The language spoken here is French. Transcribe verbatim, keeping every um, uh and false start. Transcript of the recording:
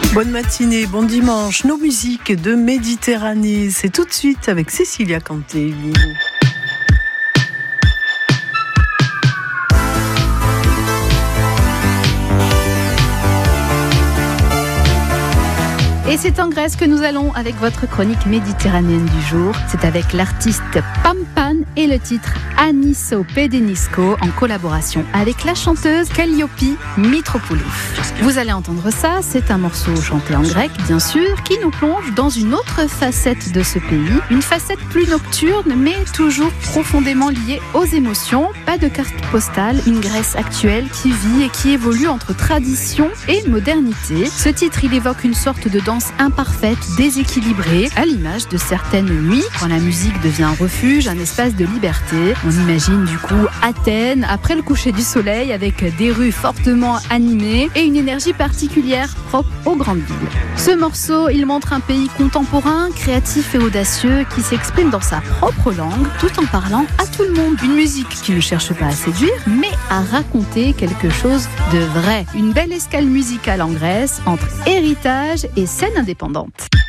Bonne matinée, bon dimanche. Nos musiques de Méditerranée, c'est tout de suite avec Cécilia Canté. Et c'est en Grèce que nous allons avec votre chronique méditerranéenne du jour. C'est avec l'artiste Pampan et le titre Anisso Pedenisko en collaboration avec la chanteuse Calliope Mitropoulou. Vous allez entendre ça, c'est un morceau chanté en grec, bien sûr, qui nous plonge dans une autre facette de ce pays. Une facette plus nocturne, mais toujours profondément liée aux émotions. Pas de carte postale, une Grèce actuelle qui vit et qui évolue entre tradition et modernité. Ce titre, il évoque une sorte de danse imparfaite, déséquilibrée, à l'image de certaines nuits, quand la musique devient un refuge, un espace de liberté. On imagine du coup Athènes, après le coucher du soleil, avec des rues fortement animées et une énergie particulière propre aux grandes villes. Ce morceau, il montre un pays contemporain, créatif et audacieux, qui s'exprime dans sa propre langue, tout en parlant à tout le monde. Une musique qui ne cherche pas à séduire, mais à raconter quelque chose de vrai. Une belle escale musicale en Grèce, entre héritage et scène indépendante.